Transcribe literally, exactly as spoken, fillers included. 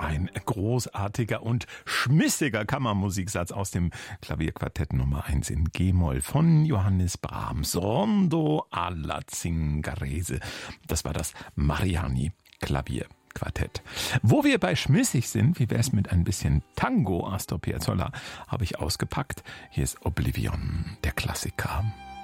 ein großartiger und schmissiger Kammermusiksatz aus dem Klavierquartett Nummer eins in G-Moll von Johannes Brahms. Rondo alla Zingarese. Das war das Mariani Klavierquartett. Wo wir bei schmissig sind, wie wär's mit ein bisschen Tango? Astor Piazzolla habe ich ausgepackt. Hier ist Oblivion, der Klassiker.